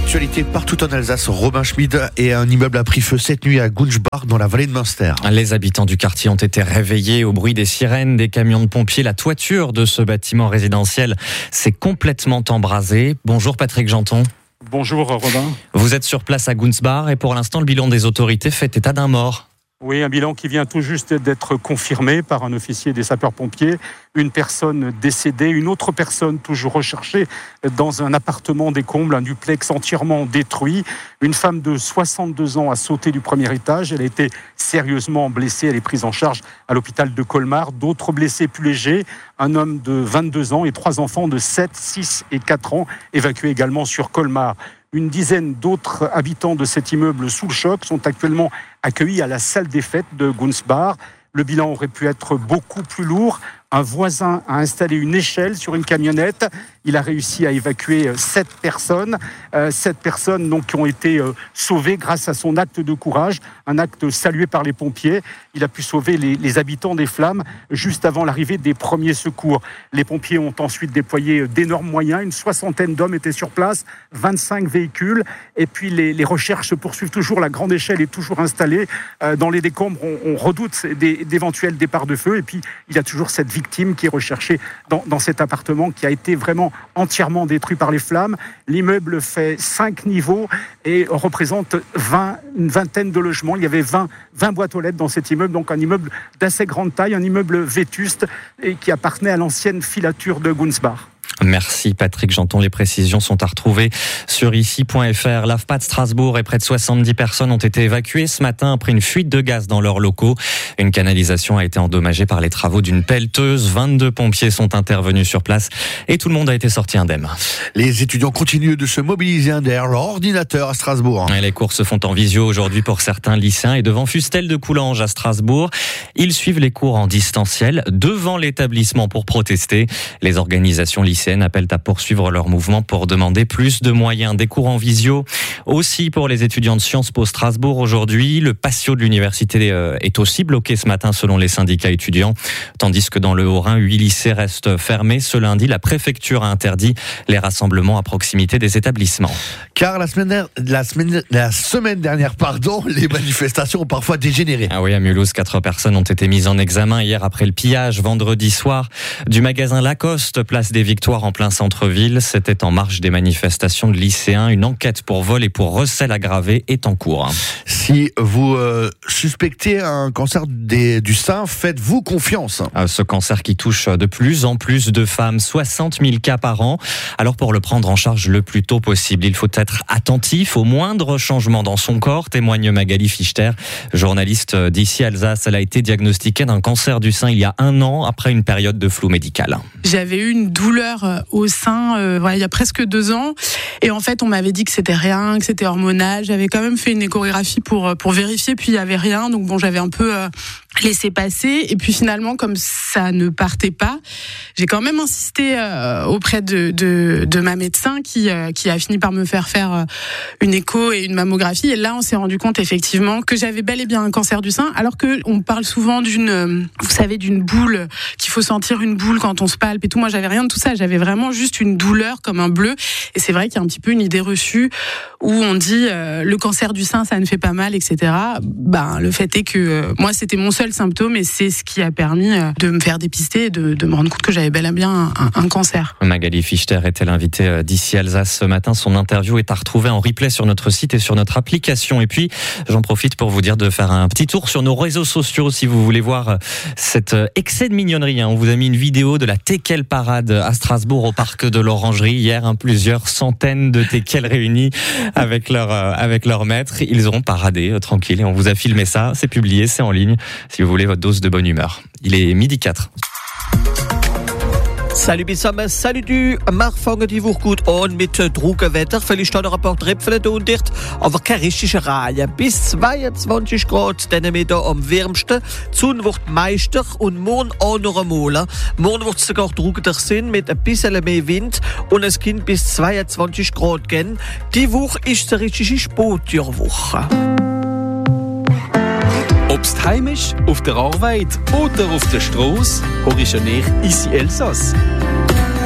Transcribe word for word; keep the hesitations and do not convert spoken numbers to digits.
L'actualité partout en Alsace, Robin Schmid, et un immeuble a pris feu cette nuit à Gunzbach dans la vallée de Münster. Les habitants du quartier ont été réveillés au bruit des sirènes, des camions de pompiers. La toiture de ce bâtiment résidentiel s'est complètement embrasée. Bonjour Patrick Janton. Bonjour Robin. Vous êtes sur place à Gunzbach et pour l'instant le bilan des autorités fait état d'un mort. Oui, un bilan qui vient tout juste d'être confirmé par un officier des sapeurs-pompiers. Une personne décédée, une autre personne toujours recherchée dans un appartement des combles, un duplex entièrement détruit. Une femme de soixante-deux ans a sauté du premier étage. Elle a été sérieusement blessée. Elle est prise en charge à l'hôpital de Colmar. D'autres blessés plus légers, un homme de vingt-deux ans et trois enfants de sept, six et quatre ans, évacués également sur Colmar. Une dizaine d'autres habitants de cet immeuble sous le choc sont actuellement accueillis à la salle des fêtes de Gunzbach. Le bilan aurait pu être beaucoup plus lourd. Un voisin a installé une échelle sur une camionnette. Il a réussi à évacuer sept personnes. Euh, sept personnes donc, qui ont été euh, sauvées grâce à son acte de courage, un acte salué par les pompiers. Il a pu sauver les, les habitants des flammes juste avant l'arrivée des premiers secours. Les pompiers ont ensuite déployé d'énormes moyens. Une soixantaine d'hommes étaient sur place, vingt-cinq véhicules. Et puis les, les recherches se poursuivent toujours. La grande échelle est toujours installée. Euh, dans les décombres, on, on redoute des, d'éventuels départs de feu. Et puis il y a toujours cette victime qui est recherchée dans, dans cet appartement qui a été vraiment entièrement détruit par les flammes. L'immeuble fait cinq niveaux et représente vingt, une vingtaine de logements. Il y avait vingt, vingt boîtes aux lettres dans cet immeuble, donc un immeuble d'assez grande taille, un immeuble vétuste et qui appartenait à l'ancienne filature de Gunzbach. Merci Patrick Janton. Les précisions sont à retrouver sur ici point f r. L'A F P A de Strasbourg et près de soixante-dix personnes ont été évacuées ce matin après une fuite de gaz dans leurs locaux. Une canalisation a été endommagée par les travaux d'une pelleteuse. vingt-deux pompiers sont intervenus sur place et tout le monde a été sorti indemne. Les étudiants continuent de se mobiliser derrière leur ordinateur à Strasbourg. Et les cours se font en visio aujourd'hui pour certains lycéens et devant Fustel de Coulanges à Strasbourg. Ils suivent les cours en distanciel devant l'établissement pour protester. Les organisations lycéennes appellent à poursuivre leur mouvement pour demander plus de moyens. Des cours en visio aussi pour les étudiants de Sciences Po Strasbourg aujourd'hui. Le patio de l'université est aussi bloqué ce matin selon les syndicats étudiants, tandis que dans le Haut-Rhin, huit lycées restent fermés. Ce lundi, la préfecture a interdit les rassemblements à proximité des établissements. Car la semaine, la semaine, la semaine dernière, pardon, les manifestations ont parfois dégénéré. Ah oui, à Mulhouse, quatre personnes ont été mises en examen hier après le pillage vendredi soir du magasin Lacoste, place des Victoires en plein centre-ville. C'était en marge des manifestations de lycéens. Une enquête pour vol et pour recel aggravé est en cours. Si vous euh, suspectez un cancer des, du sein, faites-vous confiance. Ce cancer qui touche de plus en plus de femmes, soixante mille cas par an. Alors pour le prendre en charge le plus tôt possible, il faut être attentif au moindre changement dans son corps, témoigne Magali Fichter, journaliste d'ici Alsace. Elle a été diagnostiquée d'un cancer du sein il y a un an après une période de flou médical. J'avais eu une douleur au sein euh, voilà, il y a presque deux ans et en fait on m'avait dit que c'était rien, que c'était hormonal. J'avais quand même fait une échographie pour, pour vérifier, puis il n'y avait rien, donc bon, j'avais un peu euh, laissé passer et puis finalement comme ça ne partait pas, j'ai quand même insisté euh, auprès de, de, de ma médecin qui, euh, qui a fini par me faire faire euh, une écho et une mammographie et là on s'est rendu compte effectivement que j'avais bel et bien un cancer du sein alors qu'on parle souvent d'une, euh, vous savez, d'une boule, qu'il faut sentir une boule quand on se palpe et tout. Moi j'avais rien de tout ça, j'avais vraiment juste une douleur comme un bleu et c'est vrai qu'il y a un petit peu une idée reçue où on dit euh, le cancer du sein ça ne fait pas mal, et cetera. Ben, le fait est que euh, moi c'était mon seul symptôme et c'est ce qui a permis euh, de me faire dépister et de, de me rendre compte que j'avais bel et bien un, un, un cancer. Magali Fichter était l'invitée d'ici Alsace ce matin. Son interview est à retrouver en replay sur notre site et sur notre application. Et puis j'en profite pour vous dire de faire un petit tour sur nos réseaux sociaux si vous voulez voir cet excès de mignonnerie. On vous a mis une vidéo de la Teckel Parade à Strasbourg au parc de l'Orangerie hier. Hein, plusieurs centaines de Teckel réunis avec leur euh, avec leur maître. Ils auront paradé euh, tranquille et on vous a filmé ça. C'est publié, c'est en ligne. Si vous voulez votre dose de bonne humeur. Il est midi quatre. Salut zusammen, salut du. Wir fangen die Woche gut an mit Drogenwetter. Vielleicht noch ein paar Tröpfchen da und dort, aber keine richtige Reihe. Bis zweiundzwanzig Grad, dann wir da am wärmsten. Die Sonne wird meister und morgen auch noch einmal. Morgen wird es sogar trockener sein mit ein bisschen mehr Wind und es kann bis zweiundzwanzig Grad gehen. Die Woche ist eine richtige Sportjahrwoche. Obst heimisch, auf der Arbeit oder auf der Straße, horisch ich Isi Elsass.